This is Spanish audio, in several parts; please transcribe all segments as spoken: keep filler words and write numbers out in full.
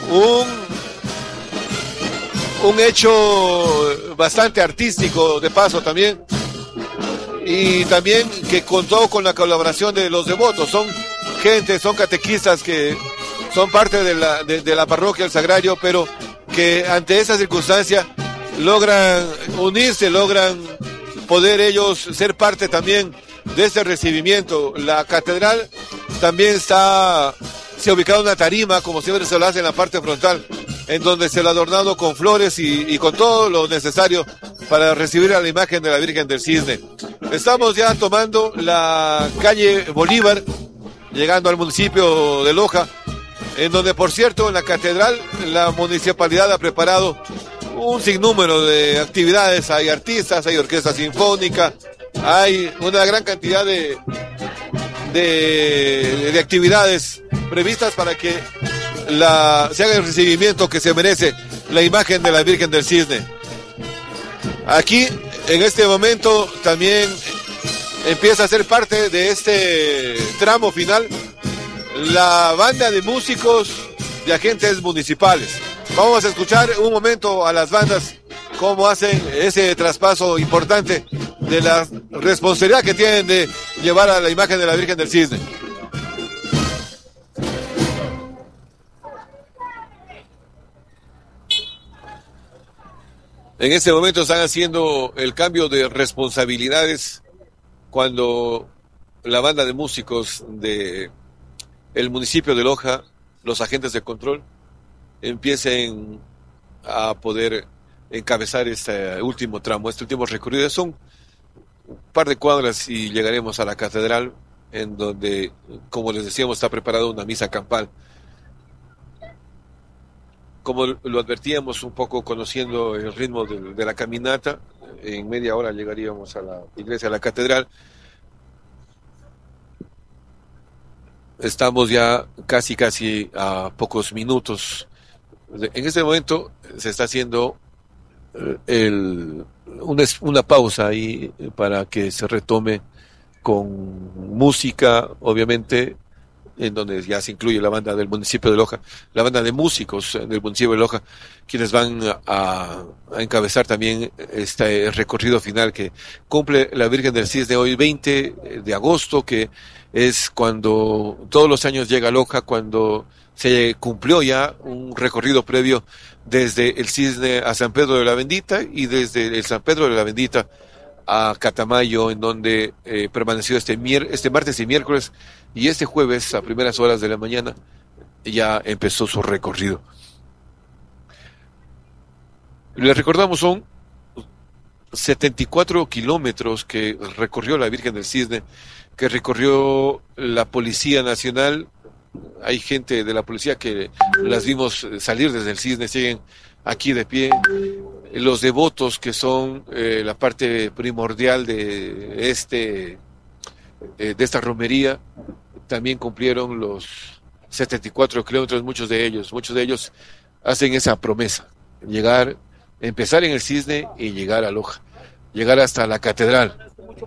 un, un hecho bastante artístico de paso también, y también que contó con la colaboración de los devotos. Son gente, son catequistas que son parte de la, de, de la parroquia del Sagrario, pero que ante esa circunstancia logran unirse, logran poder ellos ser parte también de este recibimiento. La catedral también está, se ha ubicado una tarima, como siempre se lo hace en la parte frontal, en donde se lo ha adornado con flores y, y con todo lo necesario para recibir a la imagen de la Virgen del Cisne. Estamos ya tomando la calle Bolívar, llegando al municipio de Loja, en donde, por cierto, en la catedral la municipalidad ha preparado un sinnúmero de actividades. Hay artistas, hay orquesta sinfónica, hay una gran cantidad de, de, de actividades previstas para que la, se haga el recibimiento que se merece la imagen de la Virgen del Cisne. Aquí, en este momento, también empieza a ser parte de este tramo final la banda de músicos de agentes municipales. Vamos a escuchar un momento a las bandas cómo hacen ese traspaso importante de la responsabilidad que tienen de llevar a la imagen de la Virgen del Cisne. En este momento están haciendo el cambio de responsabilidades cuando la banda de músicos de el municipio de Loja, los agentes de control, empiecen a poder encabezar este último tramo, este último recorrido. Son un par de cuadras y llegaremos a la catedral, en donde, como les decíamos, está preparada una misa campal. Como lo advertíamos un poco conociendo el ritmo de, de la caminata, en media hora llegaríamos a la iglesia, a la catedral. Estamos ya casi, casi a pocos minutos. En este momento se está haciendo el, una, una pausa ahí para que se retome con música, obviamente, en donde ya se incluye la banda del municipio de Loja, la banda de músicos del municipio de Loja, quienes van a, a encabezar también este recorrido final que cumple la Virgen del Cisne hoy, veinte de agosto, que es cuando todos los años llega a Loja, cuando se cumplió ya un recorrido previo desde el Cisne a San Pedro de la Bendita y desde el San Pedro de la Bendita a Catamayo, en donde eh, permaneció este, mier- este martes y miércoles, y este jueves a primeras horas de la mañana ya empezó su recorrido. Les recordamos, son setenta y cuatro kilómetros que recorrió la Virgen del Cisne, que recorrió la Policía Nacional. Hay gente de la policía que las vimos salir desde el Cisne, siguen aquí de pie. Los devotos, que son eh, la parte primordial de este eh, de esta romería, también cumplieron los setenta y cuatro kilómetros. Muchos de ellos, muchos de ellos hacen esa promesa: llegar, empezar en el Cisne y llegar a Loja, llegar hasta la catedral.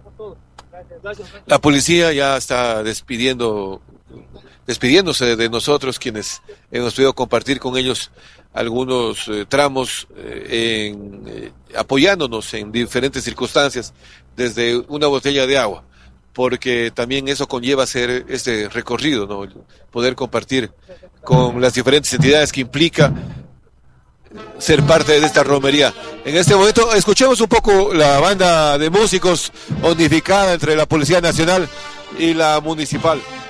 La policía ya está despidiendo, despidiéndose de nosotros, quienes hemos podido compartir con ellos algunos eh, tramos, eh, en, eh, apoyándonos en diferentes circunstancias, desde una botella de agua, porque también eso conlleva hacer este recorrido, ¿no? Poder compartir con las diferentes entidades que implica ser parte de esta romería. En este momento escuchemos un poco la banda de músicos unificada entre la Policía Nacional y la Municipal.